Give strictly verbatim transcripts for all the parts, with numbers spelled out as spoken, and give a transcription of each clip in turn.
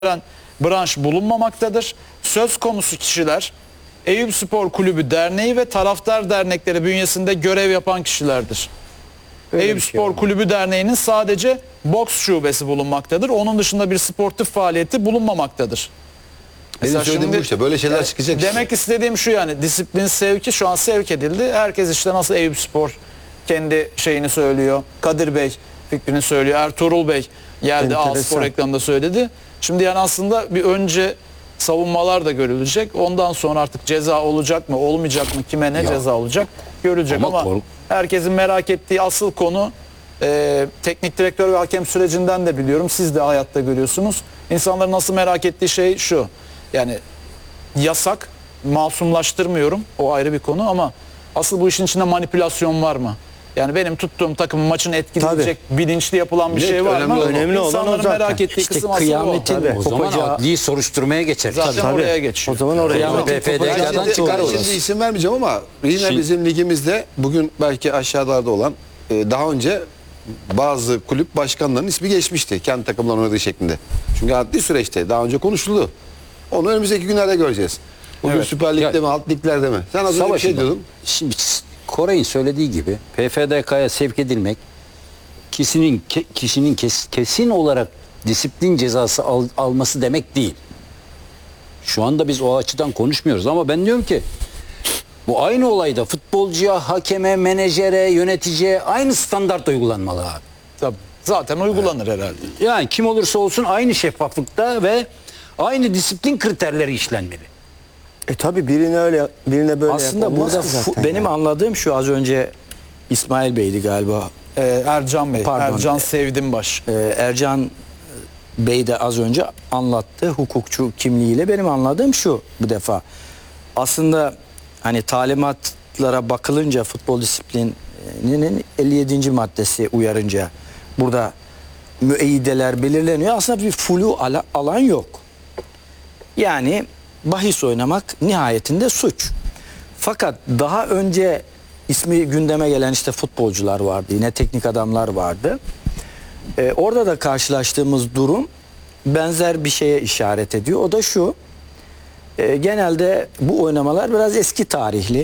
branş bulunmamaktadır. Söz konusu kişiler Eyüpspor Kulübü Derneği ve taraftar dernekleri bünyesinde görev yapan kişilerdir. Eyüpspor şey Kulübü Derneği'nin sadece boks şubesi bulunmaktadır. Onun dışında bir sportif faaliyeti bulunmamaktadır. Benim söylediğim bu işte. Böyle şeyler yani çıkacak. Demek işte. istediğim şu, yani disiplin sevki şu an sevk edildi. Herkes işte nasıl Eyüpspor kendi şeyini söylüyor. Kadir Bey fikrini söylüyor. Ertuğrul Bey geldi, A-Spor reklamında söyledi. Şimdi yani aslında bir önce savunmalar da görülecek. Ondan sonra artık ceza olacak mı, olmayacak mı, kime ne ya. ceza olacak görülecek ama, ama herkesin merak ettiği asıl konu e, teknik direktör ve hakem sürecinden de biliyorum. Siz de hayatta görüyorsunuz. İnsanların nasıl merak ettiği şey şu. Yani yasak, masumlaştırmıyorum. O ayrı bir konu ama asıl bu işin içinde manipülasyon var mı? Yani benim tuttuğum takımın maçını etkileyecek Tabii. bilinçli yapılan bir Net, şey var mı? Önemli olan o merak ettiği işte kısım kıyametin asıl o. O zaman adli soruşturmaya geçer. Zaten Tabii. oraya geçiyor. O zaman oraya. Yani P F D K'dan çıkar orası. Şimdi isim vermeyeceğim ama yine şimdi, bizim ligimizde bugün belki aşağılarda olan daha önce bazı kulüp başkanlarının ismi geçmişti. Kendi takımlarının oynadığı şeklinde. Çünkü adli süreçte daha önce konuşuldu. Onu önümüzdeki günlerde göreceğiz. Bugün evet. Süper Lig'de ya, mi, alt liglerde mi? Sen az önce bir şey diyordun. Şimdi Koray'ın söylediği gibi P F D K'ya sevk edilmek kişinin ke, kişinin kes, kesin olarak disiplin cezası al, alması demek değil. Şu anda biz o açıdan konuşmuyoruz ama ben diyorum ki bu aynı olayda futbolcuya, hakeme, menajere, yöneticiye aynı standart uygulanmalı abi. Tabii. Zaten uygulanır evet. herhalde. Yani kim olursa olsun aynı şeffaflıkta ve aynı disiplin kriterleri işlenmeli. E tabi birine öyle birine böyle aslında burada benim yani. anladığım şu, az önce İsmail Bey'di galiba. Ee, Ercan Bey. Pardon. Ercan Sevdimbaş. Ee, Ercan Bey de az önce anlattı hukukçu kimliğiyle. Benim anladığım şu bu defa. Aslında hani talimatlara bakılınca futbol disiplininin elli yedinci maddesi uyarınca burada müeyyideler belirleniyor. Aslında bir flu alan yok. Yani bahis oynamak nihayetinde suç. Fakat daha önce ismi gündeme gelen işte futbolcular vardı. Yine teknik adamlar vardı. Ee, orada da karşılaştığımız durum benzer bir şeye işaret ediyor. O da şu. E, genelde bu oynamalar biraz eski tarihli.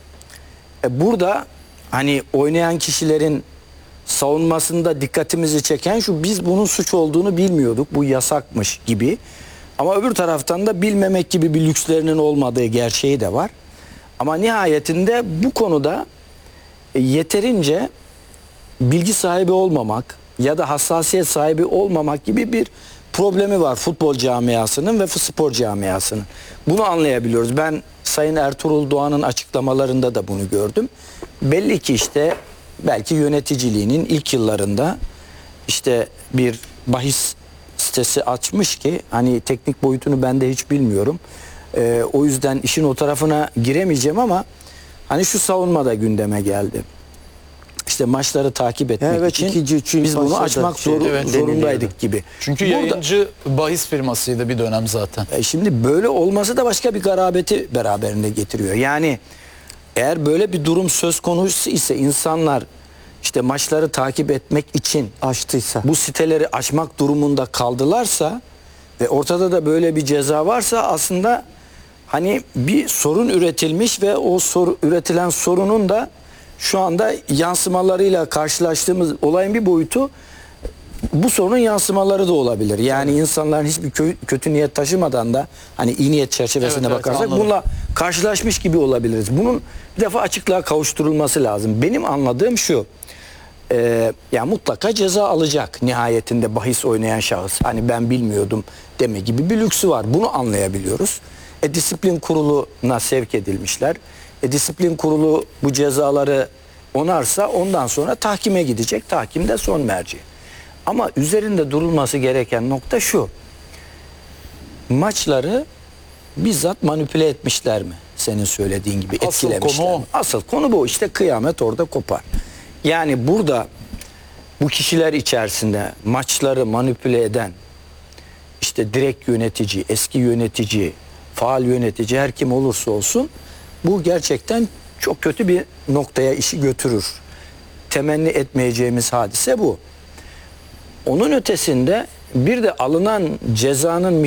E, burada hani oynayan kişilerin savunmasında dikkatimizi çeken şu: biz bunun suç olduğunu bilmiyorduk. Bu yasakmış gibi. Ama öbür taraftan da bilmemek gibi bir lükslerinin olmadığı gerçeği de var. Ama nihayetinde bu konuda yeterince bilgi sahibi olmamak ya da hassasiyet sahibi olmamak gibi bir problemi var futbol camiasının ve spor camiasının. Bunu anlayabiliyoruz. Ben Sayın Ertuğrul Doğan'ın açıklamalarında da bunu gördüm. Belli ki işte belki yöneticiliğinin ilk yıllarında işte bir bahis sitesi açmış ki hani teknik boyutunu ben de hiç bilmiyorum. Ee, o yüzden işin o tarafına giremeyeceğim ama hani şu savunma da gündeme geldi. İşte maçları takip etmek evet, için ikinci, biz bunu açmak şey, zor, evet, zorundaydık gibi. Çünkü Burada, yayıncı bahis firmasıydı bir dönem zaten. E şimdi böyle olması da başka bir garabeti beraberinde getiriyor. Yani eğer böyle bir durum söz konusu ise insanlar işte maçları takip etmek için açtıysa, bu siteleri açmak durumunda kaldılarsa ve ortada da böyle bir ceza varsa aslında hani bir sorun üretilmiş ve o soru, üretilen sorunun da şu anda yansımalarıyla karşılaştığımız olayın bir boyutu bu sorunun yansımaları da olabilir. Yani insanların hiçbir kö kötü niyet taşımadan da hani iyi niyet çerçevesine evet, bakarsak evet, bununla karşılaşmış gibi olabiliriz. Bunun bir defa açıklığa kavuşturulması lazım. Benim anladığım şu: Ee, yani mutlaka ceza alacak nihayetinde bahis oynayan şahıs. Hani ben bilmiyordum deme gibi bir lüksü var. Bunu anlayabiliyoruz. E, disiplin kuruluna sevk edilmişler. E, disiplin kurulu bu cezaları onarsa ondan sonra tahkime gidecek. Tahkim de son merci. Ama üzerinde durulması gereken nokta şu: maçları bizzat manipüle etmişler mi? Senin söylediğin gibi Asıl etkilemişler konu mi? Asıl konu bu. İşte kıyamet orada kopar. Yani burada bu kişiler içerisinde maçları manipüle eden işte direkt yönetici, eski yönetici, faal yönetici, her kim olursa olsun bu gerçekten çok kötü bir noktaya işi götürür. Temenni etmeyeceğimiz hadise bu. Onun ötesinde bir de alınan cezanın